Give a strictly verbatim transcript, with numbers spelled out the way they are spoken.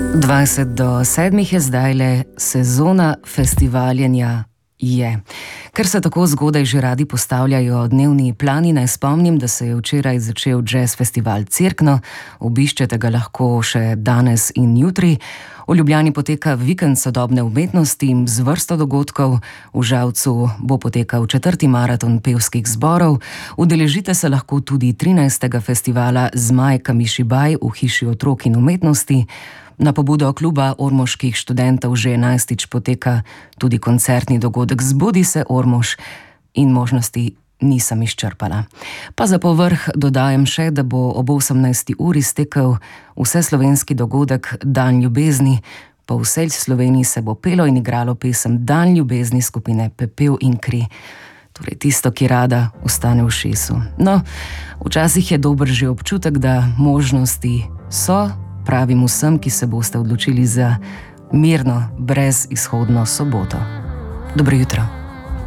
dvajset do sedmih je zdajle, sezona festivaljenja je. Ker se tako zgodaj že radi postavljajo dnevni plani, naj spomnim, da se je včeraj začel Jazz Festival Cerkno, obiščete ga lahko še danes in jutri. V Ljubljani poteka vikend sodobne umetnosti z vrsto dogodkov, v Žalcu bo potekal četrti maraton pevskih zborov, udeležite se lahko tudi trinajstega festivala Zmaj Kamišibaj v Hiši otrok in umetnosti. Na pobudo kluba ormoških študentov že enajstič poteka tudi koncertni dogodek Zbudi se Ormož in možnosti nisem izčrpala. Pa za povrh dodajam še, da bo ob osemnajsti uri stekel vseslovenski dogodek Dan ljubezni. Po vsej Sloveniji se bo pelo in igralo pesem Dan ljubezni skupine Pepel in kri. Torej tisto, ki rada ostane v šesu. No, včasih je dober že občutek, da možnosti so. Pravim vsem, ki se boste odločili za mirno, brezizhodno soboto. Dobro jutro.